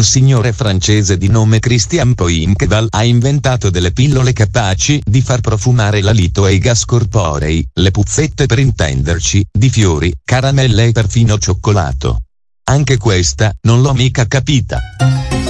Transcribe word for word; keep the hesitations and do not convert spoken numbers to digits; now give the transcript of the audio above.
un signore francese di nome Christian Poinqueval ha inventato delle pillole capaci di far profumare l'alito e i gas corporei, le puzzette per intenderci, di fiori, caramelle e perfino cioccolato. Anche questa, non l'ho mica capita.